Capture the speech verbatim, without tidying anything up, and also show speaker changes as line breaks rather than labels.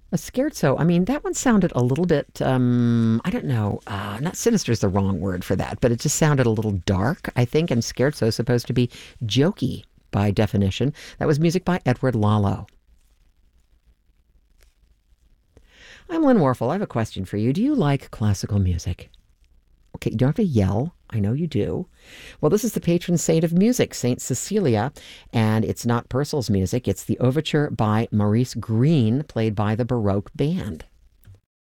A scherzo. I mean, that one sounded a little bit, um, I don't know, uh, not sinister is the wrong word for that, but it just sounded a little dark, I think, and scherzo is supposed to be jokey by definition. That was music by Edward Lalo. I'm Lynn Warfel. I have a question for you. Do you like classical music? Okay, you don't have to yell. I know you do. Well, this is the patron saint of music, Saint Cecilia, and it's not Purcell's music. It's the overture by Maurice Greene, played by the Baroque Band.